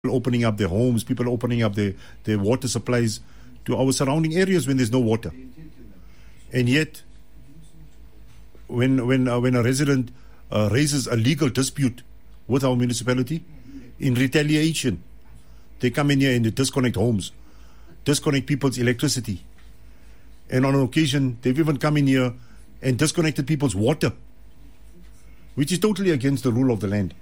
opening up their homes, people opening up their water supplies to our surrounding areas when there's no water. And yet, when a resident raises a legal dispute with our municipality, in retaliation, they come in here and they disconnect homes, disconnect people's electricity. And on an occasion, they've even come in here and disconnected people's water, which is totally against the rule of the land.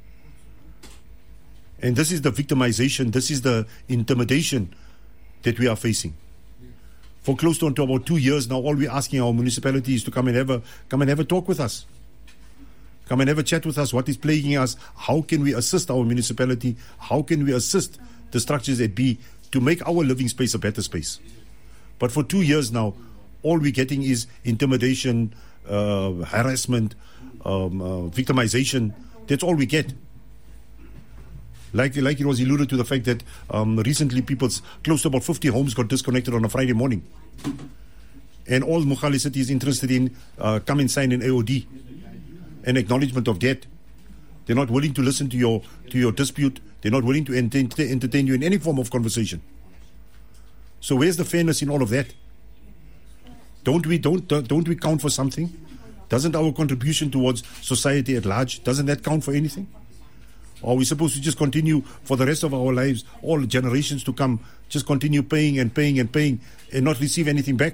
And this is the victimization, this is the intimidation that we are facing. For close to about 2 years now, all we're asking our municipality is to come and have a talk with us. Come and have a chat with us. What is plaguing us? How can we assist our municipality? How can we assist the structures that be to make our living space a better space? But for 2 years now, all we're getting is intimidation, harassment, victimization. That's all we get. Like it was alluded to the fact that recently close to about 50 homes got disconnected on a Friday morning. And all Mogale City is interested in come and sign an AOD, an acknowledgement of debt. They're not willing to listen to your dispute. They're not willing to entertain you in any form of conversation. So where's the fairness in all of that? Don't we count for something? Doesn't our contribution towards society at large, doesn't that count for anything? Or are we supposed to just continue for the rest of our lives, all generations to come, just continue paying and paying and paying and not receive anything back?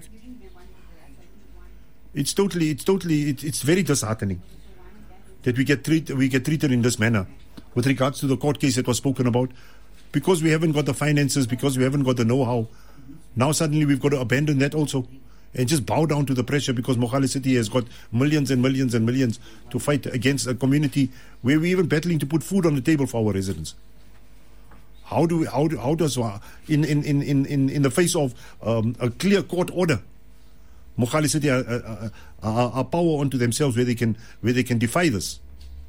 It's very disheartening that we get treated in this manner with regards to the court case that was spoken about. Because we haven't got the finances, because we haven't got the know-how, now suddenly we've got to abandon that also and just bow down to the pressure because Mogale City has got millions and millions and millions to fight against a community where we're even battling to put food on the table for our residents. How does in the face of a clear court order, Mogale City are power onto themselves where they can defy this?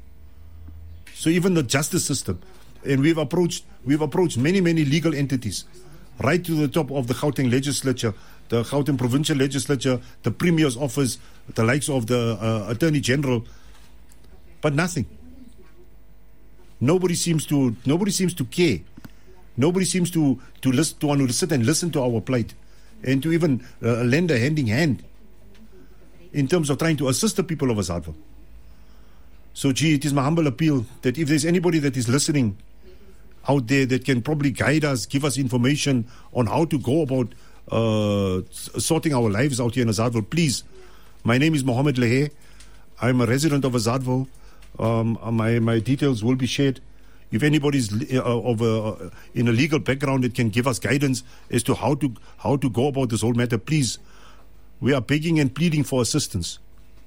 So even the justice system, and we've approached many legal entities, right to the top of the Gauteng legislature, the Gauteng provincial legislature, the premier's office, the likes of the attorney general, but nothing. Nobody seems to care. Nobody seems to want to sit and listen to our plight, and to even lend a helping hand in terms of trying to assist the people of Azaadville. So, it is my humble appeal that if there's anybody that is listening out there that can probably guide us, give us information on how to go about sorting our lives out here in Azaadville, please. My name is Mohammed Lehe. I'm a resident of Azaadville. My details will be shared. If anybody's in a legal background that can give us guidance as to how to go about this whole matter, please. We are begging and pleading for assistance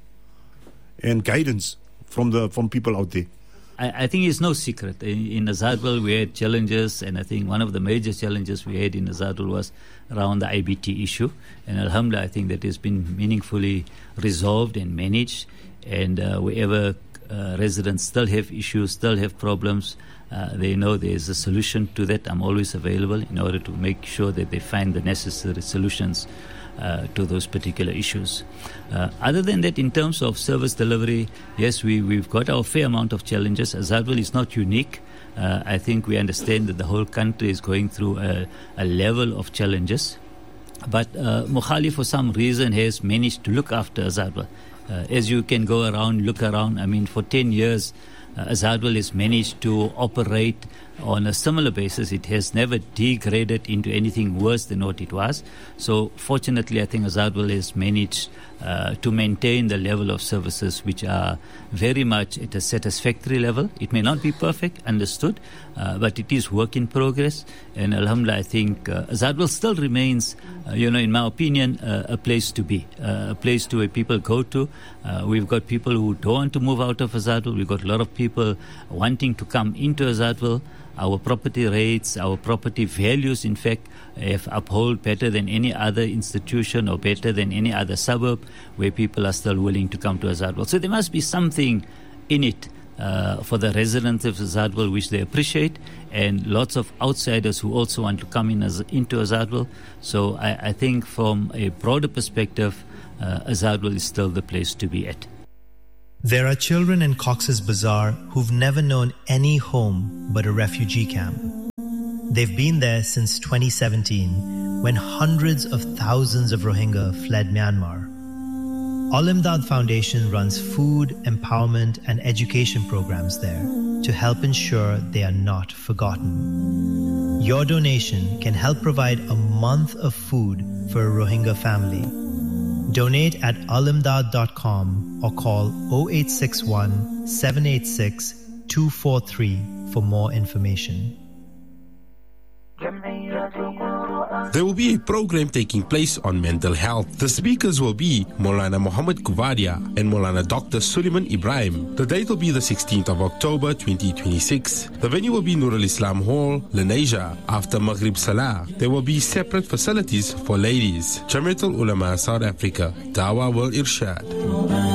and guidance from people out there. I think it's no secret. In Azaadville, we had challenges, and I think one of the major challenges we had in Azaadville was around the IBT issue. And alhamdulillah, I think that has been meaningfully resolved and managed. And wherever residents still have issues, still have problems, they know there's a solution to that. I'm always available in order to make sure that they find the necessary solutions to those particular issues. Other than that, in terms of service delivery, yes, we've got our fair amount of challenges. Azaadville is not unique. I think we understand that the whole country is going through a level of challenges. But Mogale, for some reason, has managed to look after Azaadville. As you can go around, look around, I mean, for 10 years, Azaadville has managed to operate on a similar basis. It has never degraded into anything worse than what it was. So fortunately, I think Azaadville has managed to maintain the level of services which are very much at a satisfactory level. It may not be perfect, understood, but it is work in progress. And alhamdulillah, I think Azaadville still remains, in my opinion, a place to be, a place to where people go to. We've got people who don't want to move out of Azaadville. We've got a lot of people wanting to come into Azaadville. Our property rates, our property values, in fact, have upheld better than any other institution or better than any other suburb where people are still willing to come to Azaadville. So there must be something in it for the residents of Azaadville which they appreciate, and lots of outsiders who also want to come into Azaadville. So I think from a broader perspective, Azaadville is still the place to be at. There are children in Cox's Bazar who've never known any home but a refugee camp. They've been there since 2017, when hundreds of thousands of Rohingya fled Myanmar. Al-Imdad Foundation runs food, empowerment and education programs there to help ensure they are not forgotten. Your donation can help provide a month of food for a Rohingya family. Donate at alimdad.com or call 0861 786 243 for more information. There will be a program taking place on mental health. The speakers will be Maulana Muhammad Kuvadia and Maulana Dr. Suleiman Ibrahim. The date will be the 16th of October 2026. The venue will be Nur al-Islam Hall, Lenasia. After Maghrib Salah, there will be separate facilities for ladies. Jamiatul Ulama South Africa, Dawah wal Irshad.